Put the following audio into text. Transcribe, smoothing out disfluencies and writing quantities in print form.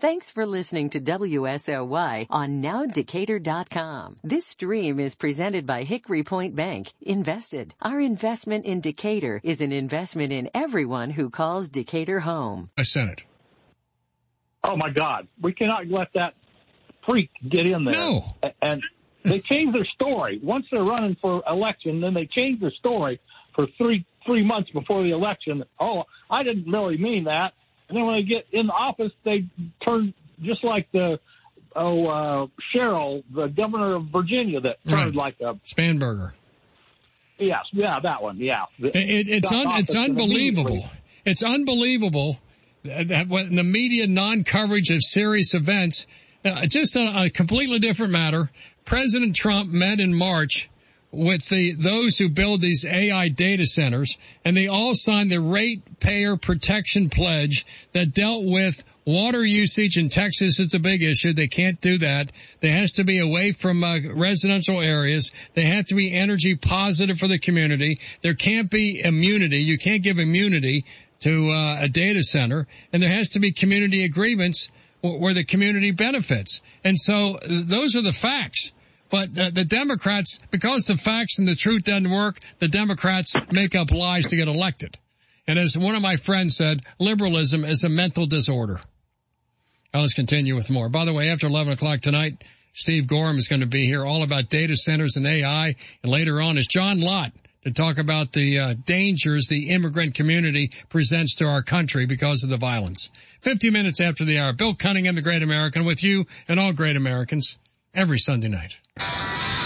Thanks for listening to WSOY on NowDecatur.com. This stream is presented by Hickory Point Bank. Invested. Our investment in Decatur is an investment in everyone who calls Decatur home. Senate. Oh, my God. We cannot let that freak get in there. No. And they change their story. Once they're running for election, then they change their story for three months before the election. Oh, I didn't really mean that. And then when they get in the office, they turn just like Cheryl, the governor of Virginia, that turned like a Spanberger. Yes, yeah, that one, yeah. It's unbelievable. It's unbelievable that when the media non-coverage of serious events, just on a completely different matter, President Trump met in March with those who build these AI data centers, and they all signed the Ratepayer Protection Pledge that dealt with water usage in Texas. It's a big issue. They can't do that. There has to be away from residential areas. They have to be energy positive for the community. There can't be immunity. You can't give immunity to a data center, and there has to be community agreements where the community benefits. And so those are the facts. But the Democrats, because the facts and the truth doesn't work, the Democrats make up lies to get elected. And as one of my friends said, liberalism is a mental disorder. Now let's continue with more. By the way, after 11 o'clock tonight, Steve Gorham is going to be here all about data centers and AI. And later on is John Lott to talk about the dangers the immigrant community presents to our country because of the violence. 50 minutes after the hour, Bill Cunningham, the Great American, with you and all great Americans every Sunday night.